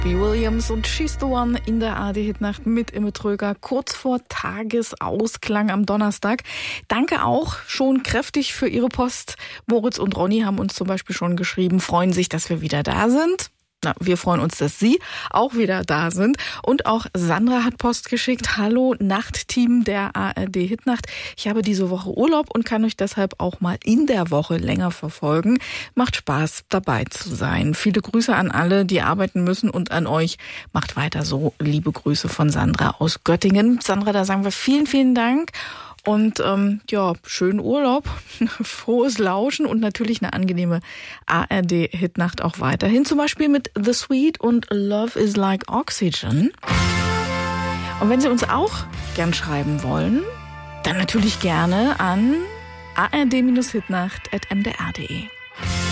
Robbie Williams und She's the One in der ARD-Hitnacht mit Imme Tröger, kurz vor Tagesausklang am Donnerstag. Danke auch schon kräftig für Ihre Post. Moritz und Ronny haben uns zum Beispiel schon geschrieben, freuen sich, dass wir wieder da sind. Na, wir freuen uns, dass Sie auch wieder da sind. Und auch Sandra hat Post geschickt. Hallo, Nachtteam der ARD-Hitnacht. Ich habe diese Woche Urlaub und kann euch deshalb auch mal in der Woche länger verfolgen. Macht Spaß, dabei zu sein. Viele Grüße an alle, die arbeiten müssen, und an euch. Macht weiter so. Liebe Grüße von Sandra aus Göttingen. Sandra, da sagen wir vielen, vielen Dank. Und schönen Urlaub, frohes Lauschen und natürlich eine angenehme ARD-Hitnacht auch weiterhin. Zum Beispiel mit The Sweet und Love is Like Oxygen. Und wenn Sie uns auch gern schreiben wollen, dann natürlich gerne an ard-hitnacht@mdr.de.